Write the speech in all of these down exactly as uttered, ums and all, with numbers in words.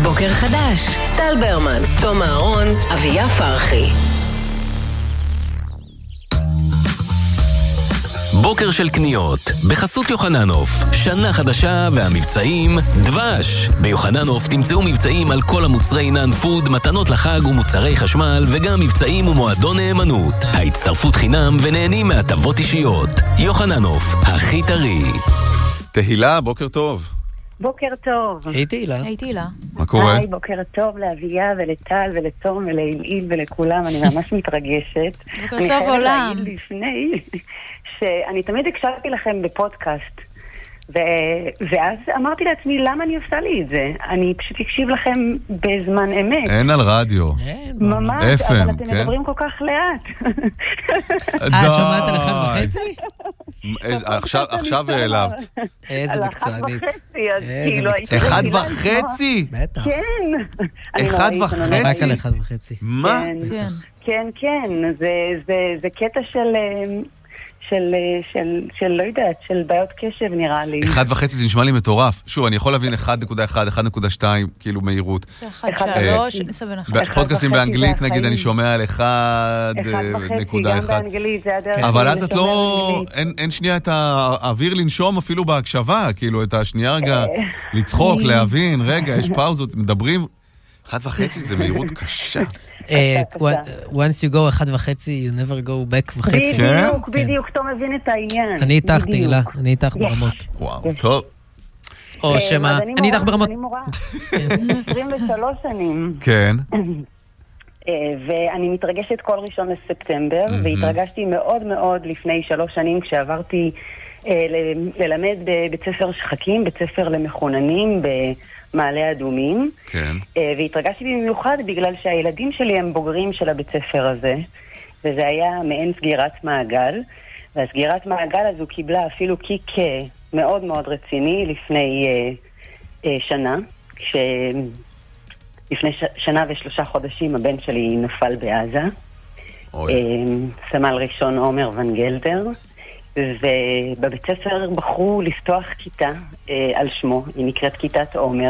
בוקר חדש, טל ברמן, תום אהרון, אביה פרחי. בוקר של קניות, בחסות יוחננוף, שנה חדשה והמבצעים דבש. ביוחננוף תמצאו מבצעים על כל המוצרי נאן פוד, מתנות לחג ומוצרי חשמל, וגם מבצעים ומועדון נאמנות. ההצטרפות חינם ונהנים מהטבות אישיות. יוחננוף, הכי טרי. תהילה, בוקר טוב. בוקר טוב. היי תהילה. היי תהילה. מה קורה? היי, בוקר טוב לאביה ולטל ולתום ולאיל ולכולם, אני ממש מתרגשת. בוקר טוב עולם. אני חייבת להגיד לפני שאני תמיד הקשבתי לכם בפודקאסט, ו... ואז אמרתי לעצמי, למה אני עושה לי את זה? אני פשוט אקשיב לכם בזמן אמת. אין על רדיו. ממש, אפ אם, אבל אתם כן? מדברים כל כך לאט. אה, את שומעת על אחד וחצי? עכשיו, עכשיו העלבת. איזה מקצוענית. איזה מקצוענית. אחד וחצי? בטח. כן. אחד וחצי? רק על אחד וחצי. מה? כן. כן, כן, זה, זה, זה קטע של, של, של, של, לא יודעת, של בעיות קשב נראה לי. אחד וחצי זה נשמע לי מטורף. שוב, אני יכול להבין אחד נקודה אחת, אחד נקודה שתיים, כאילו מהירות. אחד שלוש, נסבן אחד. בפודקאסים באנגלית נגיד אני שומע על אחד נקודה אחד. אבל אז את לא, אין שנייה את האוויר לנשום אפילו בהקשבה, כאילו את השנייה רגע לצחוק, להבין, רגע, יש פאוזות, מדברים. אחד וחצי זה מהירות קשה. once you go אחד וחצי, you never go back וחצי. בדיוק, בדיוק, אתה מבין את העניין. אני איתך תהילה, אני איתך ברמות. וואו, טוב. או שמה, אני איתך ברמות. אני מורה, עשרים ושלוש שנים. כן. ואני מתרגשת כל ראשון לספטמבר, והתרגשתי מאוד מאוד לפני שלוש שנים כשעברתי ללמד בבית ספר שחקים, בית ספר למחוננים במעלה אדומים. כן. והתרגשתי במיוחד בגלל שהילדים שלי הם בוגרים של הבית ספר הזה, וזה היה מעין סגירת מעגל, והסגירת מעגל הזו קיבלה אפילו קיק מאוד מאוד רציני לפני uh, uh, שנה, כשלפני ש... שנה ושלושה חודשים הבן שלי נפל בעזה. Uh, סמל ראשון עומר ונגלדר, ובבית ספר בחרו לפתוח כיתה uh, על שמו, היא נקראת כיתת עומר,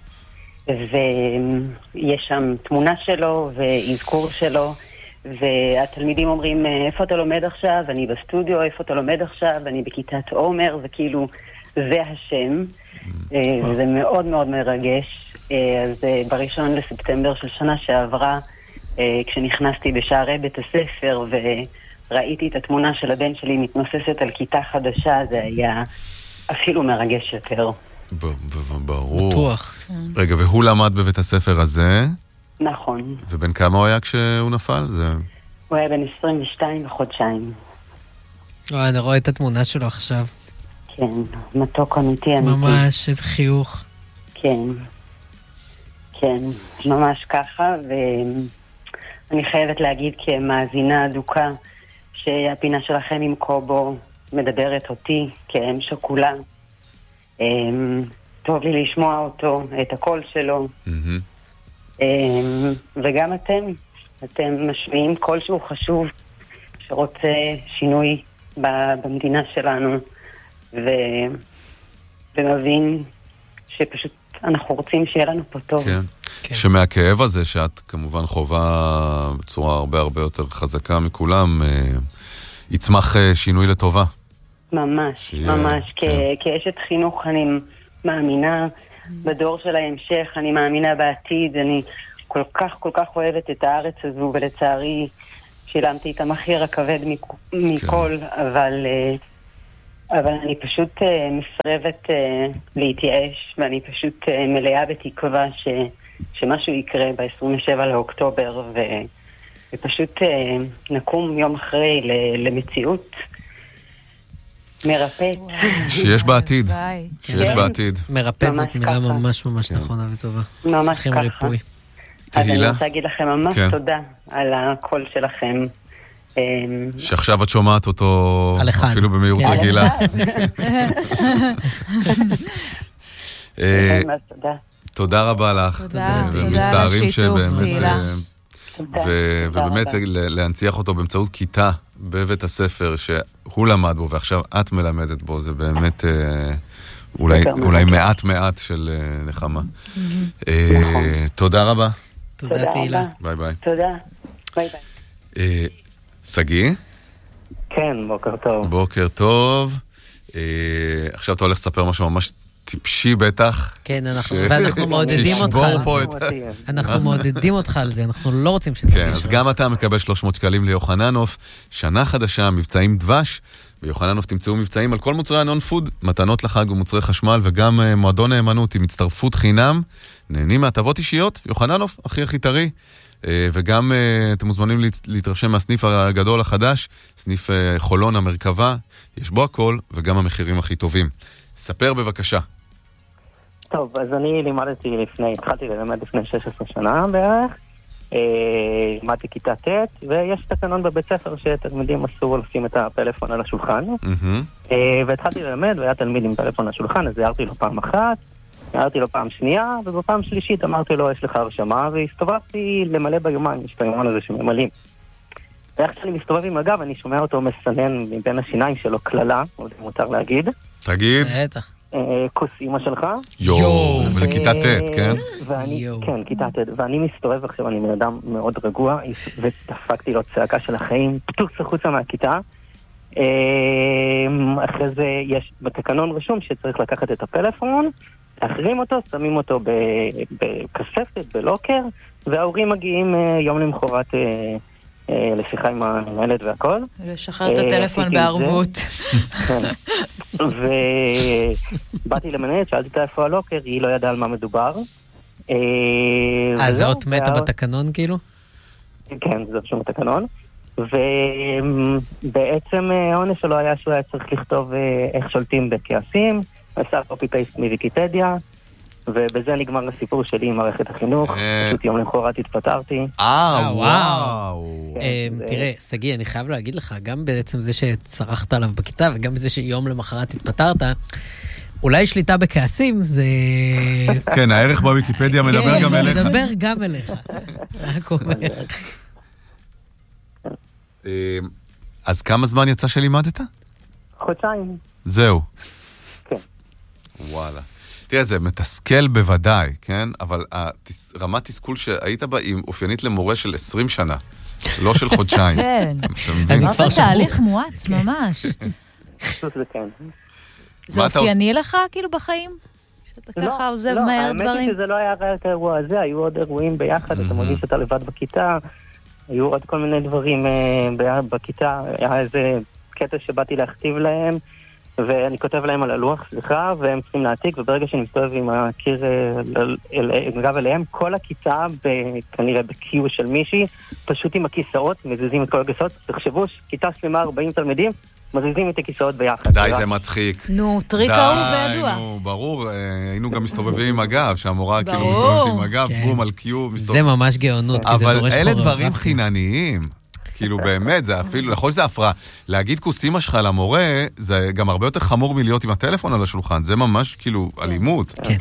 ויש שם תמונה שלו ואזכור שלו, והתלמידים אומרים, איפה אתה לומד עכשיו? אני בסטודיו, איפה אתה לומד עכשיו? אני בכיתת עומר, וכאילו זה השם. זה מאוד מאוד מרגש. אז בראשון לספטמבר של שנה שעברה, כשנכנסתי בשערי בית הספר וראיתי את התמונה של הבן שלי מתנוססת על כיתה חדשה, זה היה אפילו מרגש יותר. ברור. בטוח. רגע, והוא למד בבית הספר הזה? נכון. ובן כמה הוא היה כשהוא נפל? זה... הוא היה בן עשרים ושתיים וחודשיים. וואי, אני רואה את התמונה שלו עכשיו. כן, מתוק אמיתי אמיתי. ממש, איזה חיוך. כן, כן, ממש ככה, ואני חייבת להגיד כמאזינה אדוקה, שהפינה שלכם עם קובו מדברת אותי כאם שכולה. טוב לי לשמוע אותו, את הקול שלו. וגם אתם, אתם משמיעים קול שהוא חשוב, שרוצה שינוי במדינה שלנו, ומבין שפשוט אנחנו רוצים שיהיה לנו פה טוב. כן. שמהכאב הזה שאת כמובן חובה בצורה הרבה הרבה יותר חזקה מכולם, יצמח שינוי לטובה. ממש, ממש. כאשת חינוך אני מאמינה בדור של ההמשך, אני מאמינה בעתיד, אני כל כך כל כך אוהבת את הארץ הזו, ולצערי שילמתי את המחיר הכבד מכל, אבל אבל אני פשוט מסרבת להתייאש, ואני פשוט מלאה בתקווה ש, שמשהו יקרה ב-עשרים ושבעה לאוקטובר, ו, ופשוט נקום יום אחרי למציאות מרפאת. שיש בעתיד. שיש בעתיד. מרפאת זאת מילה ממש ממש נכונה וטובה. ממש ככה. ריפוי. אז אני רוצה להגיד לכם ממש תודה על הקול שלכם. שעכשיו את שומעת אותו אפילו במהירות רגילה. תודה רבה לך. ומצטערים שבאמת... ובאמת להנציח אותו באמצעות כיתה בבית הספר שהוא למד בו ועכשיו את מלמדת בו, זה באמת אולי מעט מעט של נחמה. תודה רבה. תודה תהילה. ביי ביי. תודה. ביי ביי. סגי? כן, בוקר טוב. בוקר טוב. עכשיו אתה הולך לספר משהו ממש טיפשי בטח. כן, ואנחנו מעודדים אותך על זה. אנחנו מעודדים אותך על זה, אנחנו לא רוצים שתרגיש. כן, אז גם אתה מקבל שלוש מאות שקלים ליוחננוף, שנה חדשה, מבצעים דבש, ביוחננוף תמצאו מבצעים על כל מוצרי הנון פוד, מתנות לחג ומוצרי חשמל, וגם מועדון נאמנות עם הצטרפות חינם, נהנים מהטבות אישיות, יוחננוף, הכי הכי טרי, וגם אתם מוזמנים להתרשם מהסניף הגדול החדש, סניף חולון המרכבה, יש בו הכל, וגם המחירים הכי טובים. ספר בבקשה. טוב, אז אני לימדתי לפני, התחלתי ללמד לפני שש עשרה שנה בערך, לימדתי כיתה ט', ויש תקנון בבית ספר שתלמידים אסור לשים את הפלאפון על השולחן, והתחלתי ללמד, והיה תלמיד עם פלאפון על השולחן, אז הערתי לו פעם אחת, הערתי לו פעם שנייה, ובפעם שלישית אמרתי לו, יש לך הרשמה, והסתובבתי למלא ביומן, יש את היומן הזה שממלאים. ואיך שאני מסתובב עם הגב, אני שומע אותו מסנן מבין השיניים שלו כללה, או זה מותר להגיד. תגיד. בטח. כוס אימא שלך. יואו, וזה כיתה ט', כן? כן, כיתה ט', ואני מסתובב עכשיו, אני אדם מאוד רגוע, ודפקתי לו צעקה של החיים, פתוץ החוצה מהכיתה. אחרי זה יש בתקנון רשום שצריך לקחת את הפלאפון, להחרים אותו, שמים אותו בכספת, בלוקר, וההורים מגיעים יום למחרת לשיחה עם המנהלת והכל. לשחרר את הטלפון בערבות. ובאתי למנהלת, שאלתי אותה איפה הלוקר, היא לא ידעה על מה מדובר. אז זה עוד מתה בתקנון כאילו? כן, זה רשום בתקנון. ובעצם העונש שלו היה שהוא היה צריך לכתוב איך שולטים בכעסים, עשה קופי פייסט מוויקיפדיה, ובזה נגמר הסיפור שלי עם מערכת החינוך. פשוט יום למחרת התפטרתי. אה, וואו. תראה, סגי, אני חייב להגיד לך, גם בעצם זה שצרחת עליו בכיתה, וגם בזה שיום למחרת התפטרת, אולי שליטה בכעסים זה... כן, הערך בוויקיפדיה מדבר גם אליך. מדבר גם אליך. רק אומר. אז כמה זמן יצא שלימדת? חודשיים. זהו. כן. וואלה. תראה, זה מתסכל בוודאי, כן? אבל הרמת תסכול שהיית בה היא אופיינית למורה של עשרים שנה, לא של חודשיים. כן. זה כבר תהליך מואץ, ממש. זה כן. זה אופייני לך כאילו בחיים? שאתה ככה עוזב מהר דברים? האמת היא שזה לא היה רק האירוע הזה, היו עוד אירועים ביחד, אתה מרגיש שאתה לבד בכיתה, היו עוד כל מיני דברים בכיתה, היה איזה קטע שבאתי להכתיב להם, ואני כותב להם על הלוח, סליחה, והם צריכים להעתיק, וברגע שאני מסתובב עם הקיר גב אליהם, כל הכיתה, כנראה בקיו של מישהי, פשוט עם הכיסאות, מזיזים את כל הכיסאות, תחשבו, כיתה שלמה ארבעים תלמידים, מזיזים את הכיסאות ביחד. די, זה מצחיק. נו, טריק אהוב וידוע. די, נו, ברור, היינו גם מסתובבים עם הגב, שהמורה כאילו מסתובבת עם הגב, בום על קיו. זה ממש גאונות, כי זה דורש אבל אלה דברים חינניים. כאילו באמת, זה אפילו, לכל זה הפרעה. להגיד כוסימה שלך למורה, זה גם הרבה יותר חמור מלהיות עם הטלפון על השולחן. זה ממש כאילו אלימות. כן.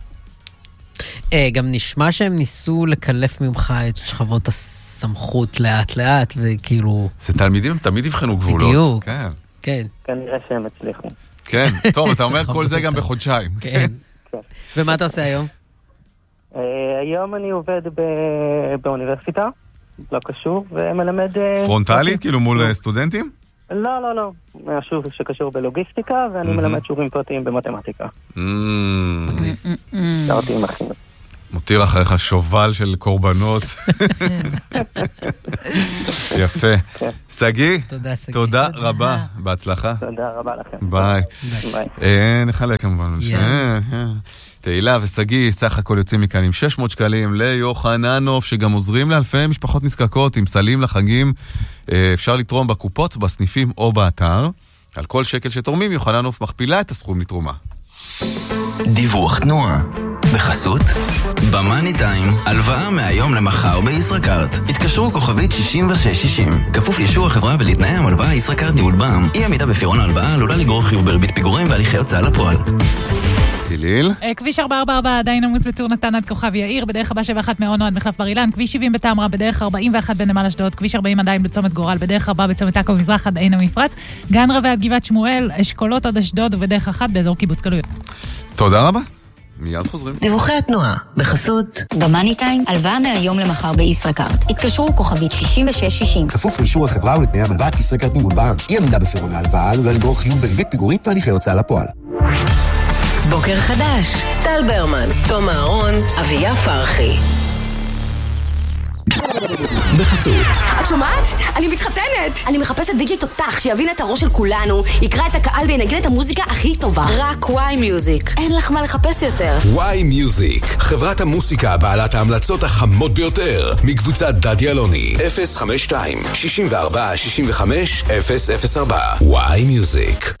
גם נשמע שהם ניסו לקלף ממך את שכבות הסמכות לאט לאט, וכאילו... זה תלמידים, הם תמיד יבחנו גבולות. בדיוק. כן. כן. כנראה שהם הצליחו. כן, טוב, אתה אומר כל זה גם בחודשיים. כן. ומה אתה עושה היום? היום אני עובד באוניברסיטה. לא קשור, ומלמד... פרונטלית? כאילו מול סטודנטים? לא, לא, לא. משהו שקשור בלוגיסטיקה, ואני מלמד שיעורים פרטיים במתמטיקה. שרתי עם החינוך. מותיר אחריך שובל של קורבנות. יפה. סגי, תודה רבה. בהצלחה. תודה רבה לכם. ביי. נחלק כמובן. תהילה וסגי, סך הכל יוצאים מכאן עם שש מאות שקלים ליוחננוף, שגם עוזרים לאלפי משפחות נזקקות עם סלים לחגים. אפשר לתרום בקופות, בסניפים או באתר. על כל שקל שתורמים, יוחננוף מכפילה את הסכום לתרומה. דיווח תנועה בחסות במאני טיים, הלוואה מהיום למחר בישראכרט. התקשרו כוכבית שישים ושש שישים. כפוף לאישור החברה ולתנאי המלוואה. ישראכרט ניהול בע"מ. אי עמידה בפירעון ההלוואה עלולה לגרור חיוב בריבית פיגורים והליכי הוצאה לפועל. טיליל. כביש ארבע ארבע ארבע עדיין עמוס בצור נתן עד כוכב יאיר, בדרך ארבע שבע אחת מאונו עד מחלף בר אילן, כביש שבעים בתמרה, בדרך ארבעים ואחת בנמל אשדוד, כביש ארבעים עדיין בצומת גורל, בדרך ארבע בצומת עכו מזרח עד עין המפרץ, גן רווה עד גבעת שמואל, אשכולות עד אשדוד ובדרך אחת באזור קיבוץ גלויות. תודה רבה. מיד חוזרים. דיווחי התנועה, בחסות במאני טיים, הלוואה מהיום למחר בישראכרט. התקשרו כוכבית שישים ושש שישים. כפוף לאישור החברה ולתנאי המלווה, ישראכרט מימון בע"מ. אי עמידה בפירעון ההלוואה עלולה לגרור חיוב בריבית פיגורים והליכי הוצאה לפועל. בוקר חדש, טל ברמן, תום אהרון, אביה פרחי. בחסות. את שומעת? אני מתחתנת! אני מחפשת די-ג'יי תותח שיבין את הראש של כולנו, יקרא את הקהל וינגן את המוזיקה הכי טובה. רק וואי מיוזיק. אין לך מה לחפש יותר. וואי מיוזיק, חברת המוסיקה בעלת ההמלצות החמות ביותר, מקבוצת דדי אלוני. אפס חמש שתיים שישים וארבע שישים וחמש אפס אפס ארבע. וואי מיוזיק.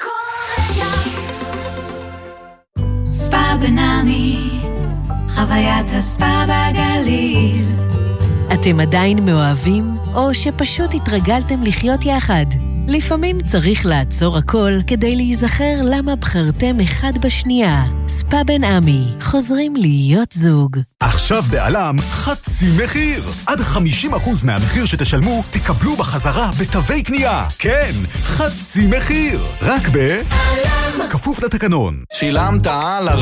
ספא בנעמי, חוויית הספא בגליל. אתם עדיין מאוהבים, או שפשוט התרגלתם לחיות יחד? לפעמים צריך לעצור הכל כדי להיזכר למה בחרתם אחד בשנייה. ספא בן עמי, חוזרים להיות זוג. עכשיו בעלם חצי מחיר. עד חמישים אחוז מהמחיר שתשלמו תקבלו בחזרה בתווי קנייה. כן, חצי מחיר. רק ב... כפוף לתקנון. שילמת על